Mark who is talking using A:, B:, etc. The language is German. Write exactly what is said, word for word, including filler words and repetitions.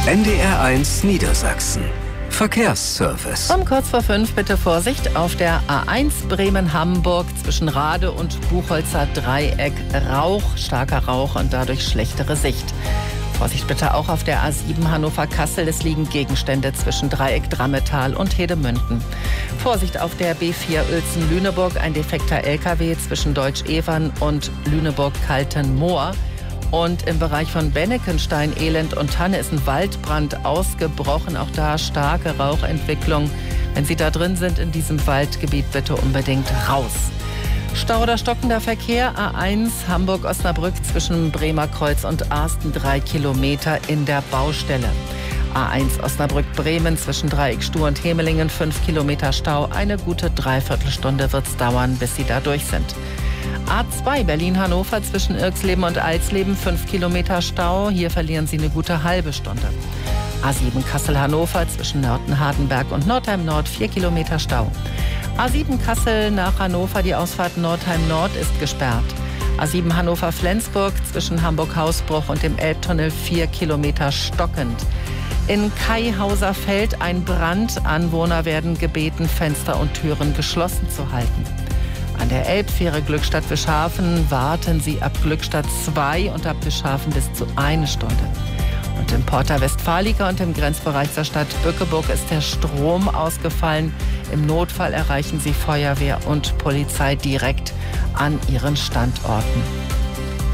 A: N D R eins Niedersachsen. Verkehrsservice.
B: Um kurz vor fünf bitte Vorsicht auf der A eins Bremen-Hamburg zwischen Rade und Buchholzer Dreieck. Rauch, starker Rauch und dadurch schlechtere Sicht. Vorsicht bitte auch auf der A sieben Hannover-Kassel. Es liegen Gegenstände zwischen Dreieck Drammetal und Hedemünden. Vorsicht auf der B vier Uelzen-Lüneburg. Ein defekter L K W zwischen Deutsch-Evern und Lüneburg-Kaltenmoor. Und im Bereich von Bennekenstein, Elend und Tanne ist ein Waldbrand ausgebrochen. Auch da starke Rauchentwicklung. Wenn Sie da drin sind in diesem Waldgebiet, bitte unbedingt raus. Stau oder stockender Verkehr, A eins Hamburg-Osnabrück zwischen Bremer Kreuz und Arsten, drei Kilometer in der Baustelle. A eins Osnabrück-Bremen zwischen Dreieck Stuh und Hemelingen, fünf Kilometer Stau. Eine gute Dreiviertelstunde wird es dauern, bis Sie da durch sind. A zwei Berlin-Hannover zwischen Irxleben und Alsleben, fünf Kilometer Stau. Hier verlieren Sie eine gute halbe Stunde. A sieben Kassel-Hannover zwischen Nörten-Hardenberg und Nordheim-Nord, vier Kilometer Stau. A sieben Kassel nach Hannover, die Ausfahrt Nordheim-Nord ist gesperrt. A sieben Hannover-Flensburg zwischen Hamburg-Hausbruch und dem Elbtunnel, vier Kilometer stockend. In Kaihauser Feld ein Brand. Anwohner werden gebeten, Fenster und Türen geschlossen zu halten. An der Elbfähre Glückstadt-Wischhafen warten Sie ab Glückstadt zwei und ab Wischhafen bis zu eine Stunde. Und in Porta Westfalica und im Grenzbereich zur Stadt Bückeburg ist der Strom ausgefallen. Im Notfall erreichen Sie Feuerwehr und Polizei direkt an ihren Standorten.